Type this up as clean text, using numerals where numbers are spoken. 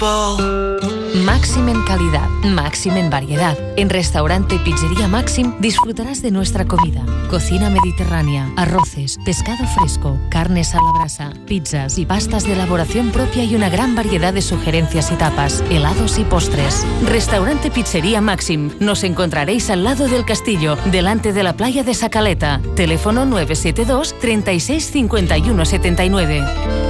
Máxim en calidad, máxim en variedad. En Restaurante Pizzería Máxim disfrutarás de nuestra comida. Cocina mediterránea, arroces, pescado fresco, carnes a la brasa, pizzas y pastas de elaboración propia y una gran variedad de sugerencias y tapas, helados y postres. Restaurante Pizzería Máxim. Nos encontraréis al lado del castillo, delante de la playa de Sacaleta. Teléfono 972 36 51 79.